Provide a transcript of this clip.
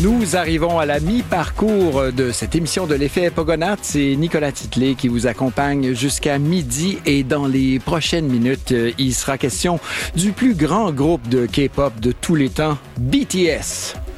Nous arrivons à la mi-parcours de cette émission de l'effet Pogonath. C'est Nicolas Titley qui vous accompagne jusqu'à midi et dans les prochaines minutes, il sera question du plus grand groupe de K-pop de tous les temps, BTS.